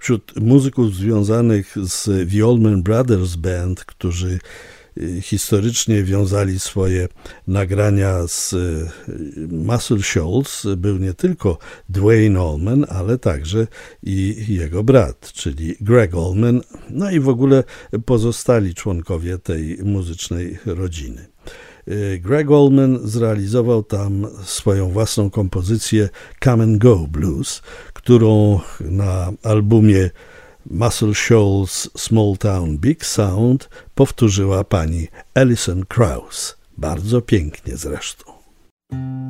Wśród muzyków związanych z The Allman Brothers Band, którzy historycznie wiązali swoje nagrania z Muscle Shoals, był nie tylko Duane Allman, ale także i jego brat, czyli Greg Allman, no i w ogóle pozostali członkowie tej muzycznej rodziny. Greg Allman zrealizował tam swoją własną kompozycję Come and Go Blues, którą na albumie Muscle Shoals Small Town Big Sound powtórzyła pani Alison Krauss. Bardzo pięknie zresztą.